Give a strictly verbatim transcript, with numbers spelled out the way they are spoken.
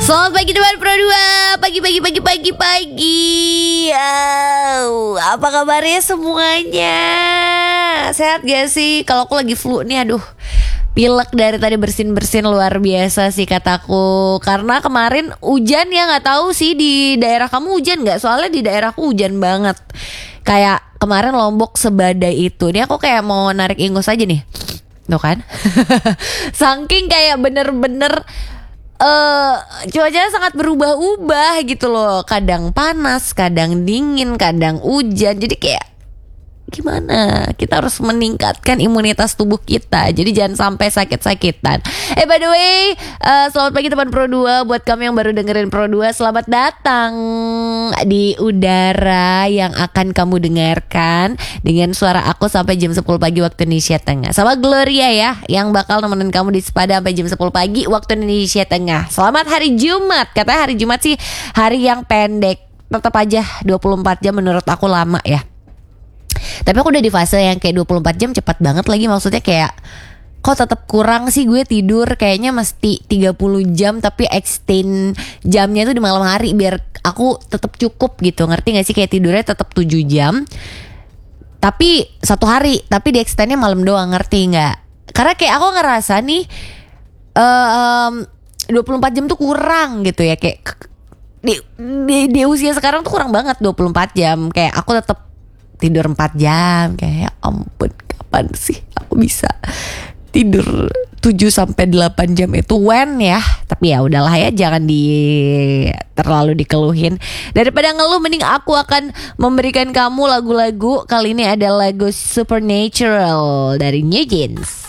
Selamat pagi teman Pro dua. Pagi pagi pagi pagi pagi. Oh, apa kabarnya semuanya? Sehat gak sih? Kalau aku lagi flu nih, aduh, pilek dari tadi, bersin-bersin luar biasa sih kataku. Karena kemarin hujan ya, nggak tahu sih di daerah kamu hujan nggak? Soalnya di daerahku hujan banget. Kayak kemarin Lombok sebadai itu. Ini aku kayak mau narik ingus aja nih. Tuh kan? Saking kayak bener-bener uh, cuacanya sangat berubah-ubah gitu loh. Kadang panas, kadang dingin, kadang hujan. Jadi kayak gimana? Kita harus meningkatkan imunitas tubuh kita. Jadi jangan sampai sakit-sakitan. Eh by the way, uh, selamat pagi teman Pro dua. Buat kamu yang baru dengerin Pro dua, selamat datang di udara yang akan kamu dengarkan dengan suara aku sampai jam sepuluh pagi waktu Indonesia Tengah. Sama Gloria ya, yang bakal nemenin kamu di Sepada sampai jam sepuluh pagi waktu Indonesia Tengah. Selamat hari Jumat. Katanya hari Jumat sih hari yang pendek. Tetap aja dua puluh empat jam menurut aku lama ya. Tapi aku udah di fase yang kayak dua puluh empat jam cepat banget lagi. Maksudnya kayak kok tetap kurang sih gue tidur. Kayaknya mesti tiga puluh jam tapi extend jamnya tuh di malam hari biar aku tetap cukup gitu. Ngerti gak sih? Kayak tidurnya tetap tujuh jam tapi satu hari, tapi di extendnya malam doang. Ngerti gak? Karena kayak aku ngerasa nih um, dua puluh empat jam tuh kurang gitu ya. Kayak di, di, di usia sekarang tuh kurang banget dua puluh empat jam. Kayak aku tetap tidur empat jam. Kayak ya ampun, kapan sih aku bisa tidur tujuh sampai delapan jam itu when ya. Tapi ya udahlah ya, jangan di terlalu dikeluhin. Daripada ngeluh, mending aku akan memberikan kamu lagu-lagu. Kali ini ada lagu Supernatural dari New Jeans.